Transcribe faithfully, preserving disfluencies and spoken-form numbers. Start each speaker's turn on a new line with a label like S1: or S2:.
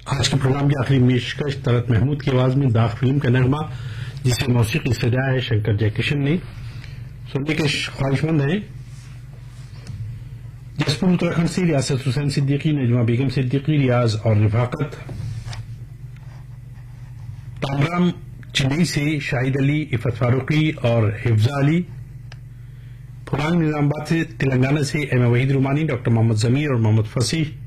S1: आज के प्रोग्राम की आखिरी पेशकश तलत महमूद की आवाज में दाग फिल्म का नगमा, जिसे मौसीकी सजाया है शंकर जयकिशन ने। सुनने के ख्वाहिशमंद हैं जसपुर उत्तराखंड से रियासत हुसैन सिद्दीकी, नजमा बेगम सिद्दीकी, रियाज और रिफाकत। तामराम चेन्नई से शाहिद अली, इफत फारूकी और हिफ्जा अली। फुलांग निजामाबाद से तेलंगाना से एम वहीद रुमानी, डॉक्टर मोहम्मद जमीर और मोहम्मद फसीह।